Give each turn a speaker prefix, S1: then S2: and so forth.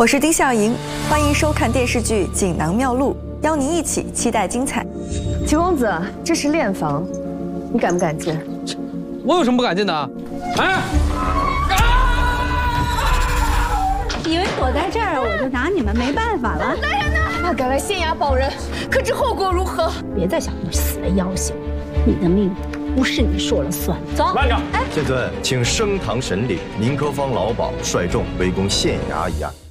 S1: 我是丁笑莹，欢迎收看电视剧《锦囊妙录》，邀您一起期待精彩。
S2: 齐公子，这是练房，你敢不敢进？
S3: 我有什么不敢进的？哎！
S4: 以为躲在这儿我就拿你们没办法了？
S2: 来人呐！那赶来县衙保人，可知后果如何？
S4: 别再想那死的要挟，你的命不是你说了算。走，
S5: 慢着！谢尊，请升堂审理宁科坊老鸨率众围攻县衙一案。